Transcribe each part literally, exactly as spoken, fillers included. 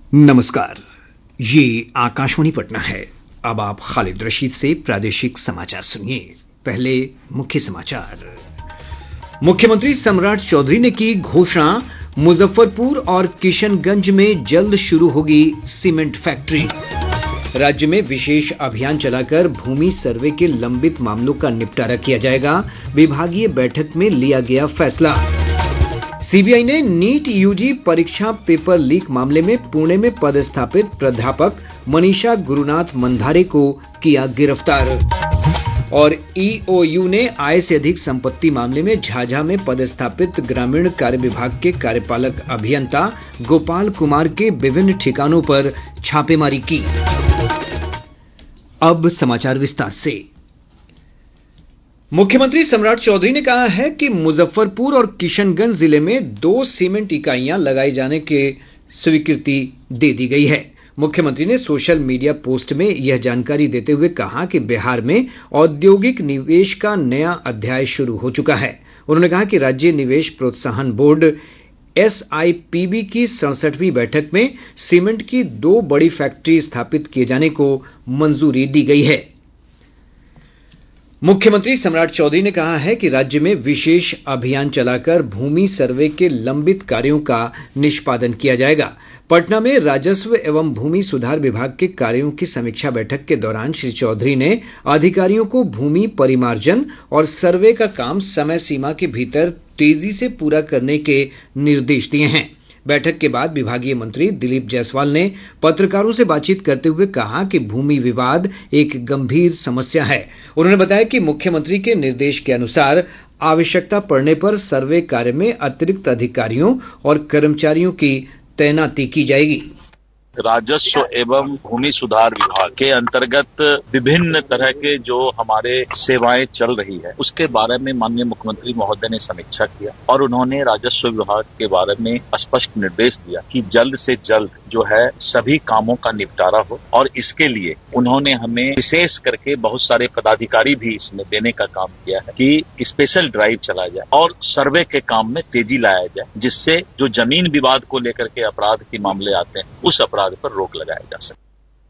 नमस्कार, ये आकाशवाणी पटना है। अब आप खालिद रशीद से प्रादेशिक समाचार सुनिए। पहले मुख्य समाचार। मुख्यमंत्री सम्राट चौधरी ने की घोषणा, मुजफ्फरपुर और किशनगंज में जल्द शुरू होगी सीमेंट फैक्ट्री। राज्य में विशेष अभियान चलाकर भूमि सर्वे के लंबित मामलों का निपटारा किया जाएगा। विभागीय बैठक में लिया गया फैसला। सीबीआई ने नीट यूजी परीक्षा पेपर लीक मामले में पुणे में पदस्थापित प्राध्यापक मनीषा गुरुनाथ मंधारे को किया गिरफ्तार। और ईओयू ने आय से अधिक संपत्ति मामले में झाझा में पदस्थापित ग्रामीण कार्य विभाग के कार्यपालक अभियंता गोपाल कुमार के विभिन्न ठिकानों पर छापेमारी की। अब समाचार विस्तार से। मुख्यमंत्री सम्राट चौधरी ने कहा है कि मुजफ्फरपुर और किशनगंज जिले में दो सीमेंट इकाइयां लगाए जाने की स्वीकृति दे दी गई है। मुख्यमंत्री ने सोशल मीडिया पोस्ट में यह जानकारी देते हुए कहा कि बिहार में औद्योगिक निवेश का नया अध्याय शुरू हो चुका है। उन्होंने कहा कि राज्य निवेश प्रोत्साहन board S I P B की सड़सठवीं बैठक में सीमेंट की दो बड़ी फैक्ट्री स्थापित किए जाने को मंजूरी दी गई है। मुख्यमंत्री सम्राट चौधरी ने कहा है कि राज्य में विशेष अभियान चलाकर भूमि सर्वे के लंबित कार्यों का निष्पादन किया जाएगा। पटना में राजस्व एवं भूमि सुधार विभाग के कार्यों की समीक्षा बैठक के दौरान श्री चौधरी ने अधिकारियों को भूमि परिमार्जन और सर्वे का काम समय सीमा के भीतर तेजी से पूरा करने के निर्देश दिए हैं। बैठक के बाद विभागीय मंत्री दिलीप जायसवाल ने पत्रकारों से बातचीत करते हुए कहा कि भूमि विवाद एक गंभीर समस्या है। उन्होंने बताया कि मुख्यमंत्री के निर्देश के अनुसार आवश्यकता पड़ने पर सर्वे कार्य में अतिरिक्त अधिकारियों और कर्मचारियों की तैनाती की जाएगी। राजस्व एवं भूमि सुधार विभाग के अंतर्गत विभिन्न तरह के जो हमारे सेवाएं चल रही है उसके बारे में माननीय मुख्यमंत्री महोदय ने समीक्षा किया और उन्होंने राजस्व विभाग के बारे में स्पष्ट निर्देश दिया कि जल्द से जल्द जो है सभी कामों का निपटारा हो और इसके लिए उन्होंने हमें विशेष करके बहुत सारे पदाधिकारी भी इसमें देने का काम किया है कि स्पेशल ड्राइव चलाया जाए और सर्वे के काम में तेजी लाया जाए, जिससे जो जमीन विवाद को लेकर के अपराध के मामले आते हैं उस अपराध पर रोक लगाया जा सके।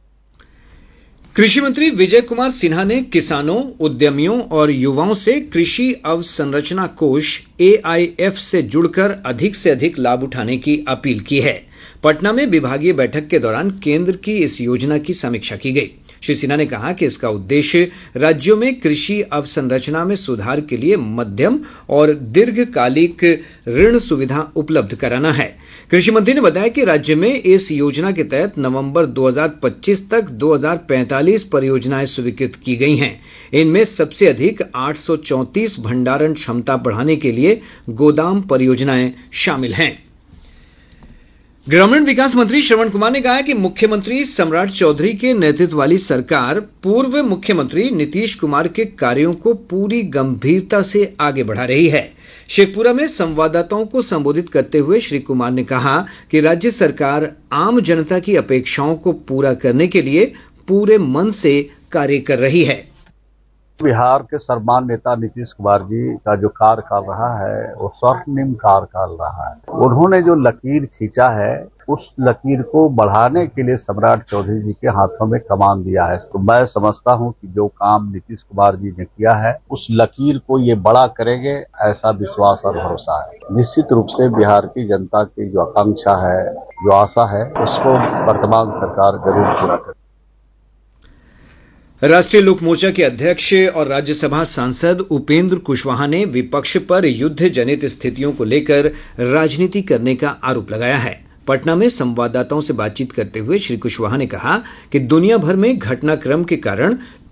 कृषि मंत्री विजय कुमार सिन्हा ने किसानों, उद्यमियों और युवाओं से कृषि अवसंरचना कोष ए आई एफ से जुड़कर अधिक से अधिक लाभ उठाने की अपील की है। पटना में विभागीय बैठक के दौरान केंद्र की इस योजना की समीक्षा की गई। श्री सिन्हा ने कहा कि इसका उद्देश्य राज्यों में कृषि अवसंरचना में सुधार के लिए मध्यम और दीर्घकालिक ऋण सुविधा उपलब्ध कराना है। कृषि मंत्री ने बताया कि राज्य में इस योजना के तहत नवंबर दो हज़ार पच्चीस तक दो हज़ार पैंतालीस परियोजनाएं स्वीकृत की गई हैं। इनमें सबसे अधिक आठ सौ चौंतीस भंडारण क्षमता बढ़ाने के लिए गोदाम परियोजनाएं शामिल हैं। ग्रामीण विकास मंत्री श्रवण कुमार ने कहा कि मुख्यमंत्री सम्राट चौधरी के नेतृत्व वाली सरकार पूर्व मुख्यमंत्री नीतीश कुमार के कार्यों को पूरी गंभीरता से आगे बढ़ा रही है। शेखपुरा में संवाददाताओं को संबोधित करते हुए श्री कुमार ने कहा कि राज्य सरकार आम जनता की अपेक्षाओं को पूरा करने के लिए पूरे मन से कार्य कर रही है। बिहार के सर्वमान्य नेता नीतीश कुमार जी का जो कार्यकाल रहा है वो स्वर्णिम कार्यकाल रहा है। उन्होंने जो लकीर खींचा है उस लकीर को बढ़ाने के लिए सम्राट चौधरी जी के हाथों में कमान दिया है। तो मैं समझता हूं कि जो काम नीतीश कुमार जी ने किया है उस लकीर को ये बड़ा करेंगे, ऐसा विश्वास और भरोसा है। निश्चित रूप से बिहार की जनता की जो आकांक्षा है, जो आशा है, उसको वर्तमान सरकार जरूर पूरा करेगी। राष्ट्रीय लोक मोर्चा के अध्यक्ष और राज्यसभा सांसद उपेंद्र कुशवाहा ने विपक्ष पर युद्ध जनित स्थितियों को लेकर राजनीति करने का आरोप लगाया है। पटना में संवाददाताओं से बातचीत करते हुए श्री कुशवाहा ने कहा कि दुनिया भर में घटनाक्रम के कारण